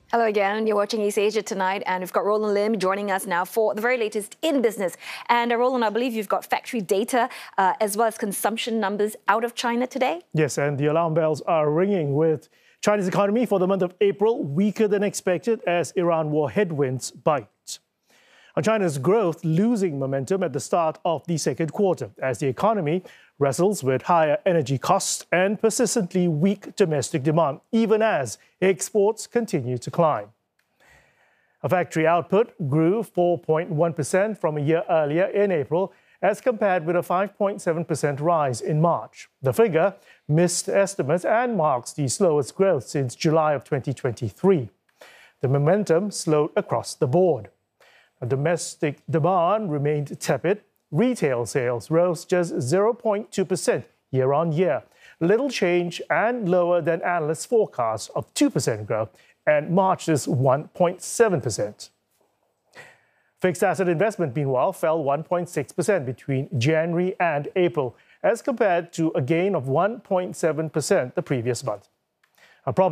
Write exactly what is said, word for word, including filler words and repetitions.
Hello again, you're watching East Asia tonight, and we've got Roland Lim joining us now for the very latest in business. And uh, Roland, I believe you've got factory data uh, as well as consumption numbers out of China today? Yes, and the alarm bells are ringing with China's economy for the month of April weaker than expected as Iran war headwinds bite. And China's growth losing momentum at the start of the second quarter as the economy wrestles with higher energy costs and persistently weak domestic demand, even as exports continue to climb. A factory output grew four point one percent from a year earlier in April, as compared with a five point seven percent rise in March. The figure missed estimates and marks the slowest growth since July of twenty twenty-three. The momentum slowed across the board. Domestic demand remained tepid. Retail sales rose just zero point two percent year on year, little change and lower than analysts' forecasts of two percent growth and March's one point seven percent. Fixed asset investment, meanwhile, fell one point six percent between January and April, as compared to a gain of one point seven percent the previous month.